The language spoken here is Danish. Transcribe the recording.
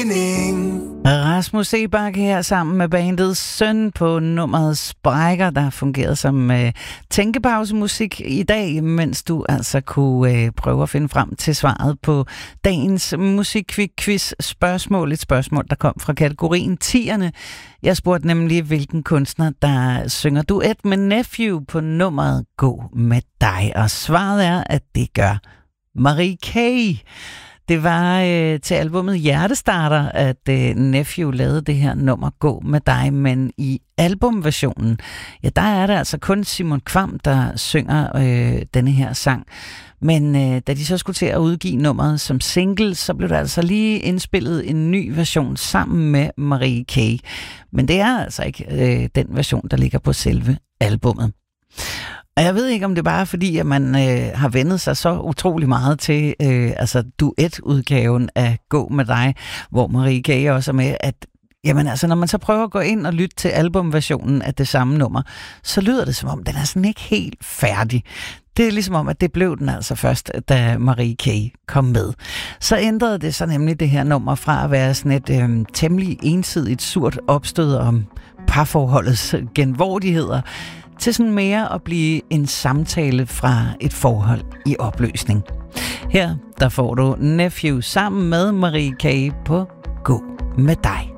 mening. Rasmus Seebach her sammen med bandet Søn på nummeret Sprækker, der fungerede som tænkepausemusik i dag, mens du altså kunne prøve at finde frem til svaret på dagens musikquiz spørgsmål. Et spørgsmål, der kom fra kategorien 10'erne. Jeg spurgte nemlig, hvilken kunstner, der synger duet med Nephew på nummeret Gå med dig. Og svaret er, at det gør Marie K. Det var til albumet Hjertestarter, at Nephew lavede det her nummer Gå med dig, men i albumversionen, ja, der er det altså kun Simon Kvam, der synger denne her sang. Men da de så skulle til at udgive nummeret som single, så blev der altså lige indspillet en ny version sammen med Marie K. Men det er altså ikke den version, der ligger på selve albummet. Og jeg ved ikke, om det bare er fordi, at man har vendet sig så utrolig meget til duetudgaven af Gå med dig, hvor Marie K. også er med, at jamen altså, når man så prøver at gå ind og lytte til albumversionen af det samme nummer, så lyder det som om, den er sådan ikke helt færdig. Det er ligesom om, at det blev den altså først, da Marie K. kom med. Så ændrede det så nemlig det her nummer fra at være sådan et temmelig ensidigt surt opstød om parforholdets genvordigheder, til sådan mere at blive en samtale fra et forhold i opløsning. Her der får du Nephew sammen med Marie K. på Gå med dig.